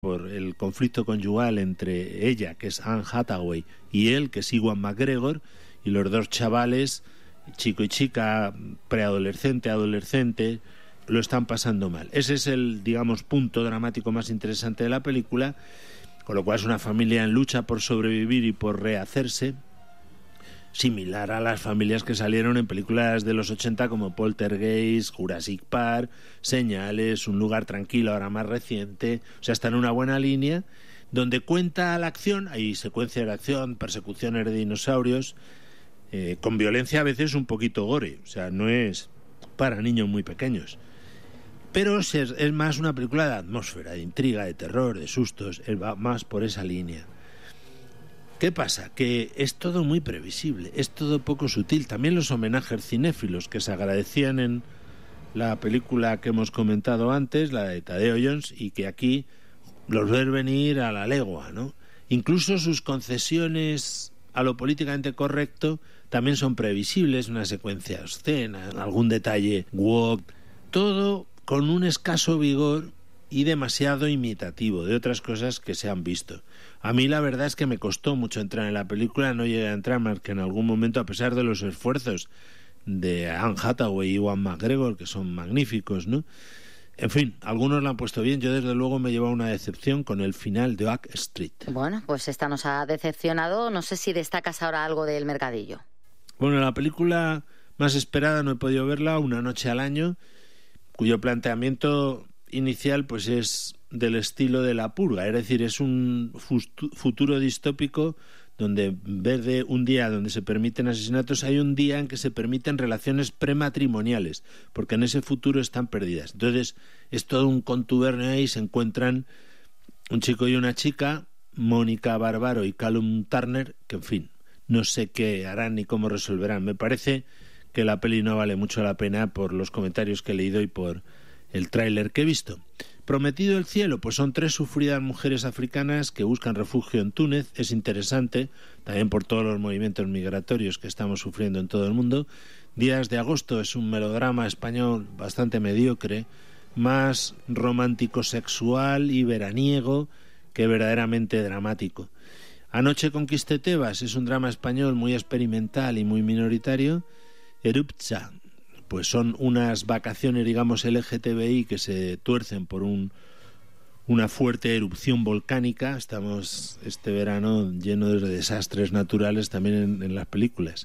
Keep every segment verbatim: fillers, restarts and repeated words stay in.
por el conflicto conyugal entre ella, que es Anne Hathaway, y él, que es Ewan McGregor, y los dos chavales, chico y chica, preadolescente, adolescente, lo están pasando mal. Ese es el, digamos, punto dramático más interesante de la película, con lo cual es una familia en lucha por sobrevivir y por rehacerse, similar a las familias que salieron en películas de los ochenta como Poltergeist, Jurassic Park, Señales, Un lugar tranquilo, ahora más reciente. O sea, está en una buena línea, donde cuenta la acción, hay secuencias de acción, persecuciones de dinosaurios, eh, con violencia a veces un poquito gore, o sea, no es para niños muy pequeños. Pero es, es más una película de atmósfera, de intriga, de terror, de sustos, él va más por esa línea. ¿Qué pasa? Que es todo muy previsible, es todo poco sutil. También los homenajes cinéfilos que se agradecían en la película que hemos comentado antes, la de Tadeo Jones, y que aquí los ves venir a la legua, ¿no? Incluso sus concesiones a lo políticamente correcto también son previsibles, una secuencia obscena, algún detalle woke, todo con un escaso vigor y demasiado imitativo de otras cosas que se han visto. A mí la verdad es que me costó mucho entrar en la película, no llegué a entrar más que en algún momento, a pesar de los esfuerzos de Anne Hathaway y Ewan McGregor, que son magníficos, ¿no? En fin, algunos la han puesto bien, yo desde luego me he llevado una decepción con el final de Oak Street. Bueno, pues esta nos ha decepcionado, no sé si destacas ahora algo del mercadillo. Bueno, la película más esperada no he podido verla, Una noche al año, cuyo planteamiento inicial pues es del estilo de La purga, es decir, es un futuro distópico donde en vez de un día donde se permiten asesinatos, hay un día en que se permiten relaciones prematrimoniales, porque en ese futuro están perdidas. Entonces es todo un contubernio ahí, se encuentran un chico y una chica, Mónica Barbaro y Callum Turner, que en fin, no sé qué harán ni cómo resolverán. Me parece que la peli no vale mucho la pena por los comentarios que he leído y por el tráiler que he visto. Prometido el cielo, pues son tres sufridas mujeres africanas que buscan refugio en Túnez. Es interesante, también por todos los movimientos migratorios que estamos sufriendo en todo el mundo. Días de agosto es un melodrama español bastante mediocre, más romántico sexual y veraniego que verdaderamente dramático. Anoche conquisté Tebas es un drama español muy experimental y muy minoritario. Eruptsa, pues son unas vacaciones, digamos, L G T B I que se tuercen por un, una fuerte erupción volcánica. Estamos este verano lleno de desastres naturales también en, en las películas.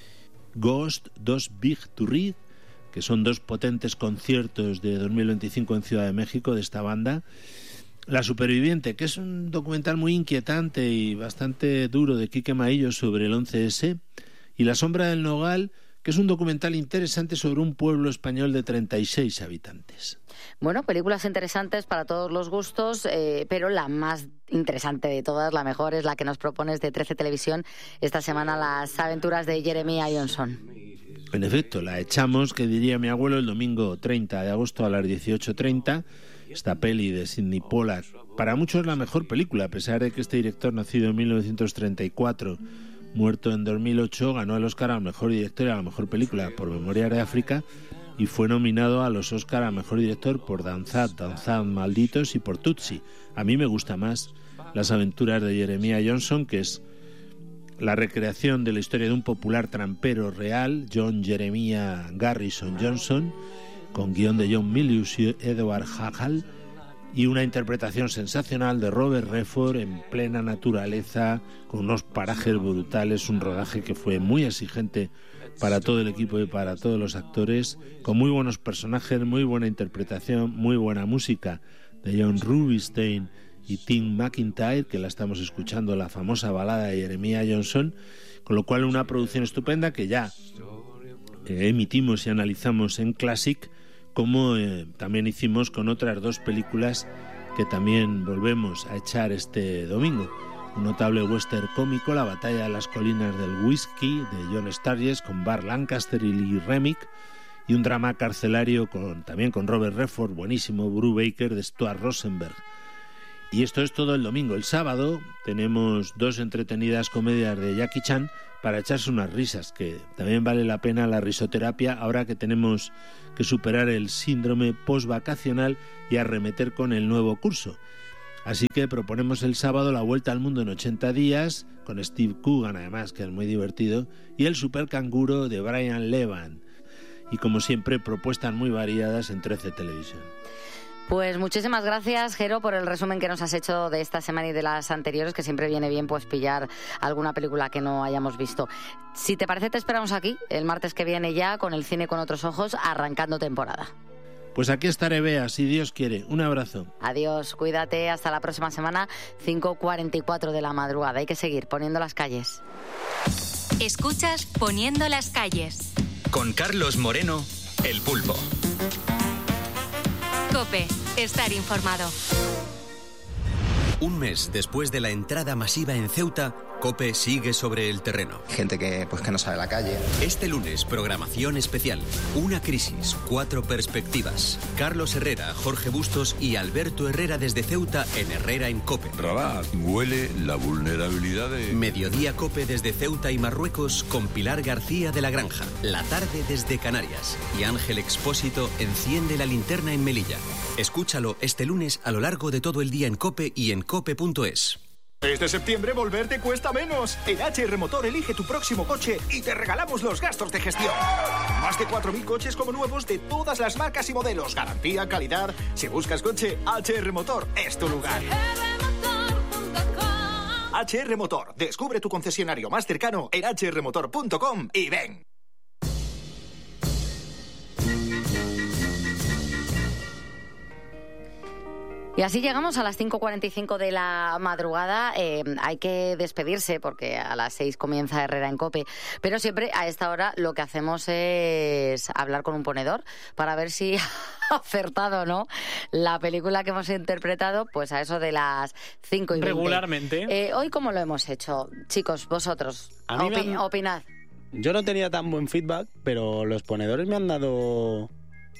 Ghost, dos Big to Read, que son dos potentes conciertos de dos mil veinticinco en Ciudad de México de esta banda. La superviviente, que es un documental muy inquietante y bastante duro de Quique Maillo sobre el once ese. Y La sombra del nogal, que es un documental interesante sobre un pueblo español de treinta y seis habitantes. Bueno, películas interesantes para todos los gustos, eh, pero la más interesante de todas, la mejor, es la que nos propones de trece Televisión esta semana, Las aventuras de Jeremiah Johnson. En efecto, la echamos, que diría mi abuelo, el domingo treinta de agosto a las dieciocho treinta. Esta peli de Sidney Pollack, para muchos la mejor película, a pesar de que este director, nacido en mil novecientos treinta y cuatro, muerto en dos mil ocho, ganó el Oscar a Mejor Director y a la Mejor Película por Memorias de África, y fue nominado a los Oscar a Mejor Director por Danzad, Danzad Malditos y por Tutsi. A mí me gusta más Las aventuras de Jeremiah Johnson, que es la recreación de la historia de un popular trampero real, John Jeremiah Garrison Johnson, con guión de John Milius y Edward Hagel, y una interpretación sensacional de Robert Redford en plena naturaleza, con unos parajes brutales, un rodaje que fue muy exigente para todo el equipo y para todos los actores, con muy buenos personajes, muy buena interpretación, muy buena música de John Rubinstein y Tim McIntyre, que la estamos escuchando, la famosa balada de Jeremiah Johnson, con lo cual una producción estupenda que ya eh, emitimos y analizamos en Classic, como eh, también hicimos con otras dos películas que también volvemos a echar este domingo. Un notable western cómico, La batalla de las colinas del whisky, de John Sturges, con Burt Lancaster y Lee Remick, y un drama carcelario con, también con Robert Redford, buenísimo, Brubaker, de Stuart Rosenberg. Y esto es todo el domingo. El sábado tenemos dos entretenidas comedias de Jackie Chan para echarse unas risas, que también vale la pena la risoterapia ahora que tenemos que superar el síndrome postvacacional y arremeter con el nuevo curso. Así que proponemos el sábado La Vuelta al Mundo en ochenta días, con Steve Coogan además, que es muy divertido, y El Super Canguro de Brian Levan. Y como siempre, propuestas muy variadas en trece Televisión. Pues muchísimas gracias, Jero, por el resumen que nos has hecho de esta semana y de las anteriores, que siempre viene bien pues pillar alguna película que no hayamos visto. Si te parece, te esperamos aquí el martes que viene ya con el Cine con Otros Ojos, arrancando temporada. Pues aquí estaré, Bea, si Dios quiere. Un abrazo. Adiós, cuídate, hasta la próxima semana, cinco cuarenta y cuatro de la madrugada. Hay que seguir poniendo las calles. Escuchas Poniendo las calles. Con Carlos Moreno, El Pulpo. COPE, estar informado. Un mes después de la entrada masiva en Ceuta, COPE sigue sobre el terreno. Gente que, pues, que no sabe la calle. Este lunes, programación especial. Una crisis, cuatro perspectivas. Carlos Herrera, Jorge Bustos y Alberto Herrera desde Ceuta en Herrera en COPE. Rabat huele la vulnerabilidad de... Mediodía COPE desde Ceuta y Marruecos con Pilar García de la Granja. La tarde desde Canarias. Y Ángel Expósito enciende la linterna en Melilla. Escúchalo este lunes a lo largo de todo el día en COPE y en cope punto es. Este septiembre volver te cuesta menos. En H R Motor elige tu próximo coche y te regalamos los gastos de gestión. Más de cuatro mil coches como nuevos de todas las marcas y modelos. Garantía, calidad. Si buscas coche, H R Motor es tu lugar. H R Motor. Descubre tu concesionario más cercano en hache erre motor punto com y ven. Y así llegamos a las cinco cuarenta y cinco de la madrugada. Eh, hay que despedirse porque a las seis comienza Herrera en COPE. Pero siempre a esta hora lo que hacemos es hablar con un ponedor para ver si ha acertado o no la película que hemos interpretado, pues a eso de las cinco y veinte. Regularmente. Eh, Hoy, ¿cómo lo hemos hecho? Chicos, vosotros, a mí opi- me han... opinad. Yo no tenía tan buen feedback, pero los ponedores me han dado...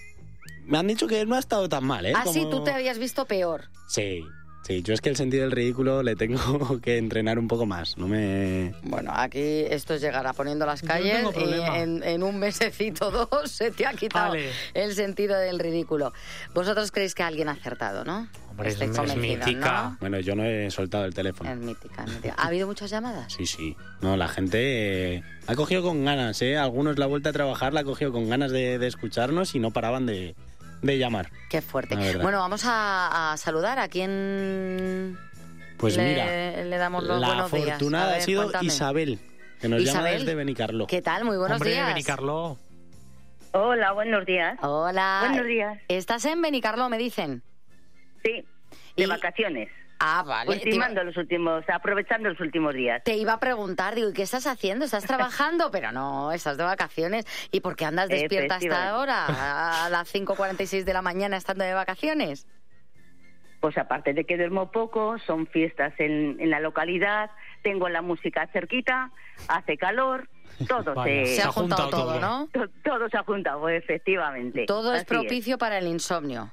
Me han dicho que no ha estado tan mal, ¿eh? Ah, sí, Como... tú te habías visto peor. Sí, sí. Yo es que el sentido del ridículo le tengo que entrenar un poco más. No me... Bueno, aquí esto es llegar a poniendo las calles no y en, en un mesecito dos se te ha quitado Vale. el sentido del ridículo. Vosotros creéis que alguien ha acertado, ¿no? Hombre, Estáis es convencidos, mítica. ¿no? Bueno, yo no he soltado el teléfono. Es mítica, es mítica. ¿Ha habido muchas llamadas? Sí, sí. No, la gente eh, ha cogido con ganas, ¿eh? Algunos la vuelta a trabajar la ha cogido con ganas de, de escucharnos y no paraban de... de llamar. Qué fuerte. Bueno, vamos a, a saludar a quién pues le, mira, le damos los la buenos días. afortunada A ver, ha sido cuéntame. Isabel, que nos Isabel, llama desde Benicarló. ¿Qué tal? Muy buenos Hombre, días. Benicarló. Hola, buenos días. Hola. Buenos días. ¿Estás en Benicarló, me dicen? Sí, de Y- vacaciones. Ah, vale. Ultimando los últimos, aprovechando los últimos días. Te iba a preguntar, digo, ¿y qué estás haciendo? ¿Estás trabajando? Pero no, estás de vacaciones. ¿Y por qué andas despierta hasta Efectivamente. ahora? A las cinco cuarenta y seis de la mañana estando de vacaciones. Pues aparte de que duermo poco, son fiestas en, en la localidad, tengo la música cerquita, hace calor, todo Vaya, se... se ha juntado todo, ¿no? To- Todo se ha juntado, efectivamente. Todo es Así propicio para el insomnio.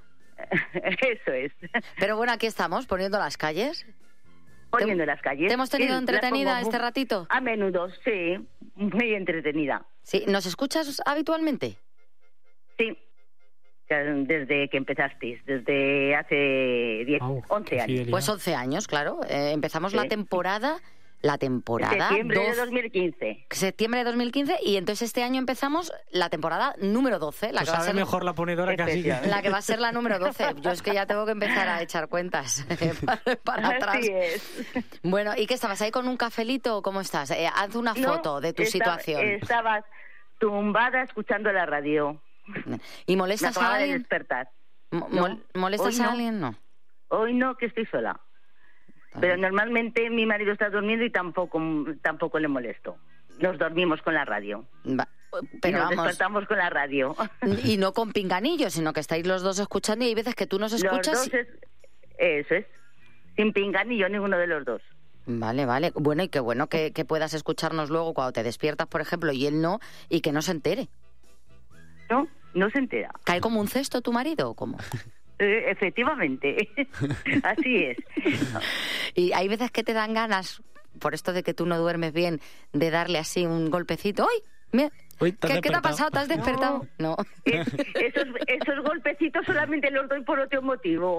Eso es. Pero bueno, aquí estamos, poniendo las calles. Poniendo las calles. ¿Te hemos tenido Sí, la entretenida pongo este muy- ratito? A menudo, sí, muy entretenida. Sí, ¿nos escuchas habitualmente? Sí, ya desde que empezasteis, desde hace diez, once años. Pues once años, claro. Eh, empezamos Sí. la temporada... La temporada... Septiembre de doce dos mil quince. Septiembre de dos mil quince y entonces este año empezamos la temporada número doce. La Pues que va a sabe ser mejor la ponedora que así. La que va a ser la número doce. Yo es que ya tengo que empezar a echar cuentas para, para atrás. Así es. Bueno, ¿y qué estabas ahí con un cafelito o cómo estás? Eh, haz una No, foto de tu estaba- situación. Estabas tumbada escuchando la radio. ¿Y Me molestas a acababa de alguien? despertar. Mo- No, mol- ¿Molestas hoy a no. alguien? No. Hoy no, que estoy sola. Pero normalmente mi marido está durmiendo y tampoco tampoco le molesto. Nos dormimos con la radio. Va- y Pero nos vamos, despertamos con la radio. y no con pinganillos, sino que estáis los dos escuchando y hay veces que tú nos Los escuchas. dos es, eso es. Sin pinganillo ninguno de los dos. Vale, vale. Bueno, y qué bueno que, que puedas escucharnos luego cuando te despiertas, por ejemplo, y él no, y que no se entere. No, no se entera. ¿Cae como un cesto tu marido o cómo? Eh, efectivamente, así es. Y hay veces que te dan ganas, por esto de que tú no duermes bien, de darle así un golpecito. ¡Ay! Mira, Uy, ¿te has ¿Qué, ¿Qué te ha despertado? pasado? ¿Te has despertado? No. Es- esos, esos golpecitos solamente los doy por otro motivo.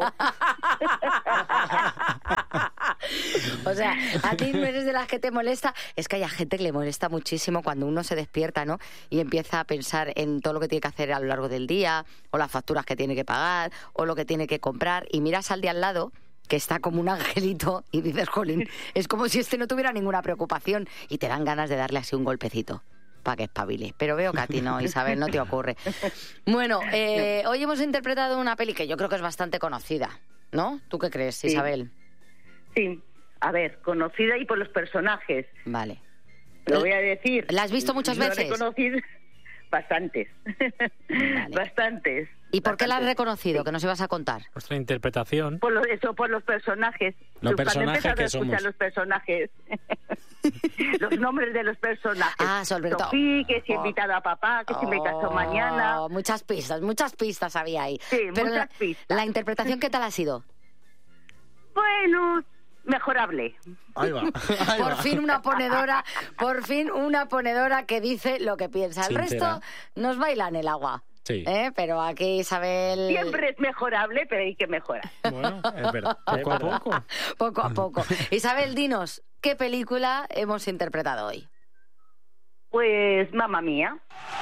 O sea, a ti no eres de las que te molesta. Es que hay a gente que le molesta muchísimo cuando uno se despierta, ¿no? Y empieza a pensar en todo lo que tiene que hacer a lo largo del día, o las facturas que tiene que pagar, o lo que tiene que comprar, y miras al de al lado, que está como un angelito, y dices, jolín, es como si este no tuviera ninguna preocupación, y te dan ganas de darle así un golpecito para que espabile. Pero veo que a ti no, Isabel, no te ocurre. Bueno, eh, hoy hemos interpretado una peli que yo creo que es bastante conocida, ¿no? ¿Tú qué crees, Sí. Isabel? Sí, a ver, conocida y por los personajes. Vale. Lo voy a decir. ¿La has visto muchas Lo he veces? reconocido bastantes. Vale. Bastantes. ¿Y por qué la has bastantes. reconocido? Que nos ibas a contar. Nuestra interpretación. Por lo, eso, por los personajes. Los Cuando he personajes empezado a que escuchar somos. los personajes. Los nombres de los personajes. Ah, sobre todo. Sofía, que si he invitado a papá, que si me caso Oh, mañana. Muchas pistas, muchas pistas había ahí. Sí, Pero muchas la, pistas. la interpretación, ¿qué tal ha sido? Bueno, mejorable. Ahí va. Ahí Por va. fin una ponedora, por fin una ponedora que dice lo que piensa. El Sincera. resto nos baila en el agua. Sí. ¿Eh? Pero aquí Isabel... Siempre es mejorable, pero hay que mejorar. Bueno, Es verdad. poco es a verdad. poco. Poco a poco. Isabel, dinos, ¿qué película hemos interpretado hoy? Pues, mamá mía.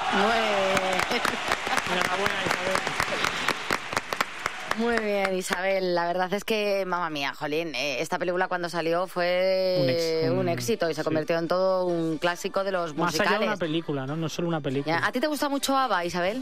Enhorabuena, Isabel. Muy bien, Isabel. La verdad es que, mamá mía, jolín, eh, esta película cuando salió fue Un ex- un un- éxito y se sí. convirtió en todo un clásico de los Más allá de musicales. una película, ¿no? No solo una película. Ya, ¿a ti te gusta mucho ABBA, Isabel?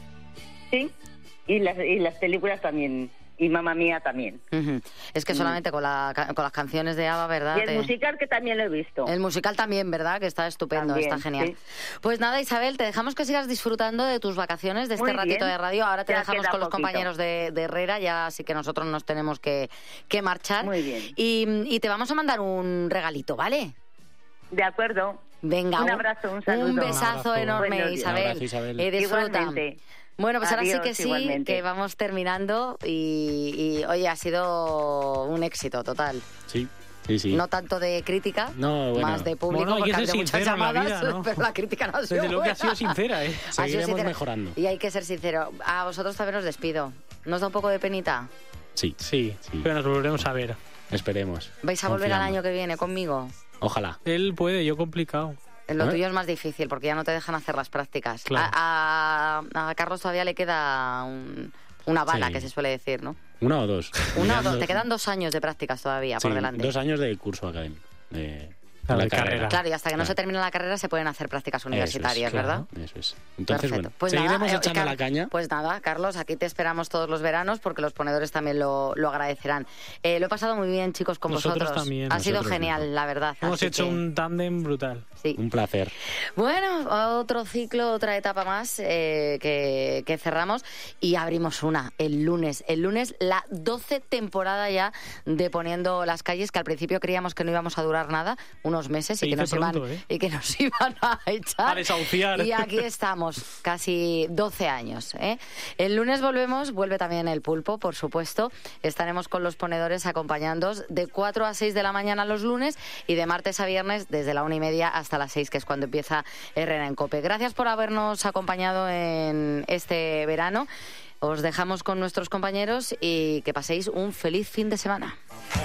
Sí. Y las, y las películas también. Y mamá mía también. Ujú. Es que solamente con, la, ca- con las canciones de ABBA, ¿verdad? Y el Te- musical que también lo he visto. El musical también, ¿verdad? Que está estupendo, También, está genial. sí. Pues nada, Isabel, te dejamos que sigas disfrutando de tus vacaciones, de este Muy ratito bien. de radio. Ahora te Ya dejamos queda con los poquito. compañeros de, de Herrera, ya así que nosotros nos tenemos que, que marchar. Muy bien. Y, y te vamos a mandar un regalito, ¿vale? De acuerdo. Venga, Un abrazo, un saludo. Un besazo Un abrazo. enorme, Buenos días. Isabel. Un abrazo, Isabel. Eh, disfruta. Igualmente. Bueno, pues ahora sí Adiós, que sí, igualmente. que vamos terminando y, y, oye, ha sido un éxito total. Sí, sí, sí. No tanto de crítica, No, bueno. más de público, Bueno, hay que porque han ser sido muchas sincero en la llamadas, vida, ¿no? pero la crítica no ha sido Desde luego que ha sido buena. sincera, ¿eh? Ha sido Seguiremos sincera. mejorando. Y hay que ser sincero. A vosotros también os despido. ¿Nos da un poco de penita? Sí, Sí, Sí. pero nos volveremos a ver. esperemos. ¿Vais a volver al Confiamos. año que viene conmigo? Ojalá. Él puede, yo complicado. Lo ¿Eh? tuyo es más difícil porque ya no te dejan hacer las prácticas. Claro. A, a- a Carlos todavía le queda un- una bala, Sí. que se suele decir, ¿no? ¿Una o dos? Una o Me dos. quedan Te quedan dos años de prácticas todavía Sí, por delante. dos años de curso académico. De, Claro, la de carrera. Claro, y hasta que no Claro. se termine la carrera se pueden hacer prácticas universitarias, Eso es, ¿verdad? claro, Eso es. Entonces, Perfecto. bueno, Pues seguiremos nada, eh, echando Car- la caña. Pues nada, Carlos, aquí te esperamos todos los veranos porque los ponedores también lo, lo agradecerán. Eh, lo he pasado muy bien, chicos, con Nosotros vosotros. también. Ha sido Nosotros genial, mismos. la verdad. Hemos así hecho que- un tándem brutal. Sí. Un placer. Bueno, otro ciclo, otra etapa más eh, que, que cerramos y abrimos una el lunes. El lunes la doce temporada ya de Poniendo las Calles, que al principio creíamos que no íbamos a durar nada, unos meses, Se y que, dice nos pronto, iban, ¿eh? y que nos iban a echar. A desahuciar. Y aquí estamos, casi doce años. ¿eh? El lunes volvemos, vuelve también el pulpo, por supuesto. Estaremos con los ponedores acompañándoos de cuatro a seis de la mañana los lunes y de martes a viernes desde la una y media hasta las seis, que es cuando empieza Herrera en COPE. Gracias por habernos acompañado en este verano. Os dejamos con nuestros compañeros y que paséis un feliz fin de semana.